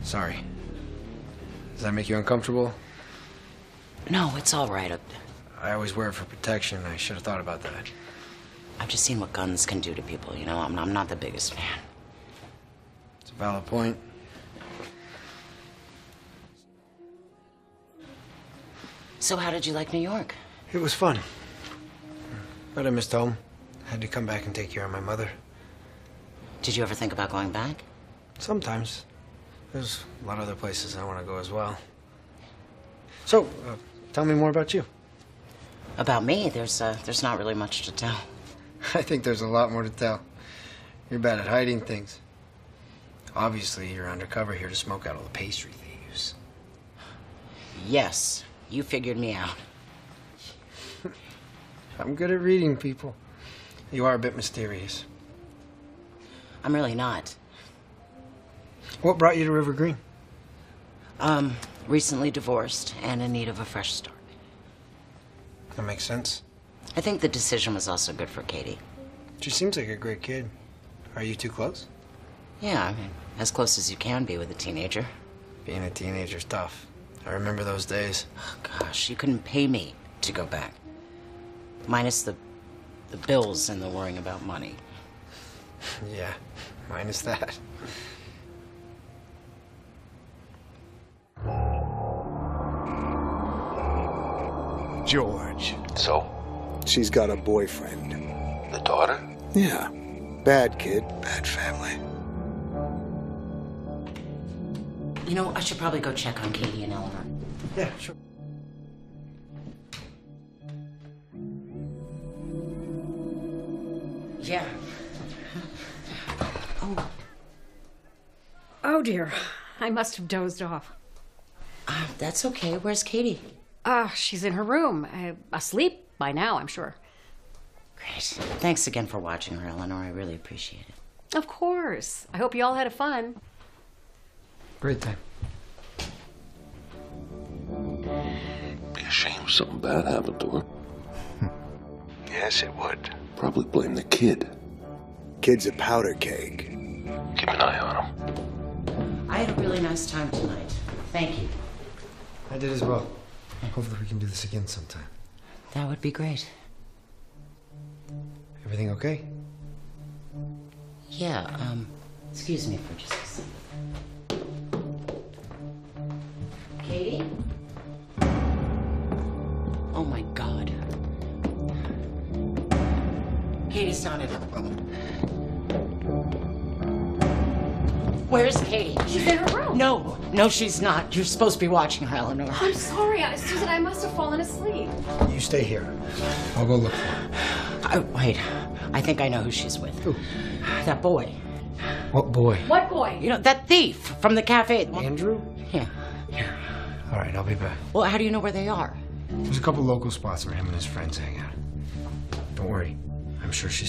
Sorry. Does that make you uncomfortable? No, it's all right. I always wear it for protection. I should have thought about that. I've just seen what guns can do to people, you know? I'm not the biggest fan. It's a valid point. So how did you like New York? It was fun. But I missed home. Had to come back and take care of my mother. Did you ever think about going back? Sometimes. There's a lot of other places I want to go as well. So, tell me more about you. About me, there's not really much to tell. I think there's a lot more to tell. You're bad at hiding things. Obviously, you're undercover here to smoke out all the pastry thieves. Yes, you figured me out. I'm good at reading people. You are a bit mysterious. I'm really not. What brought you to River Green? Recently divorced and in need of a fresh start. That makes sense. I think the decision was also good for Katie. She seems like a great kid. Are you too close? Yeah, I mean, as close as you can be with a teenager. Being a teenager's tough. I remember those days. Oh, gosh, you couldn't pay me to go back. Minus the bills and the worrying about money. Yeah, minus that. George. So? She's got a boyfriend. The daughter? Yeah. Bad kid, bad family. You know, I should probably go check on Katie and Eleanor. Yeah, sure. Yeah. Oh. Oh, dear. I must have dozed off. That's okay. Where's Katie? She's in her room. Asleep by now, I'm sure. Great. Thanks again for watching her, Eleanor. I really appreciate it. Of course. I hope you all had fun. Great time. Be a shame if something bad happened to her. Yes, it would. Probably blame the kid. Kid's a powder keg. Keep an eye on him. I had a really nice time tonight. Thank you. I did as well. Hopefully we can do this again sometime. That would be great. Everything okay? Yeah, excuse me for just a second. Katie? Oh my God. Katie's not in her room. Where's Katie? She's in her room. No, she's not. You're supposed to be watching her, Eleanor. I'm sorry, Susan. I must have fallen asleep. You stay here. I'll go look for her. Wait. I think I know who she's with. Who? That boy. What boy? What boy? You know, that thief from the cafe. Andrew? Yeah. All right, I'll be back. Well, how do you know where they are? There's a couple local spots where him and his friends hang out. Don't worry. I'm sure she's